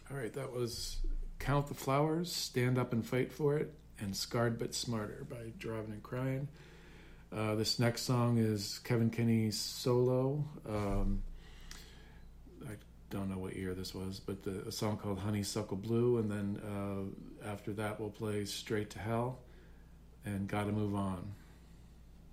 All right, that was Count the Flowers, Stand Up and Fight for It, and Scarred But Smarter by Driving and Crying. This next song is Kevin Kinney's solo. I don't know what year this was, but a song called Honeysuckle Blue, and then after that we'll play Straight to Hell and Gotta Move On.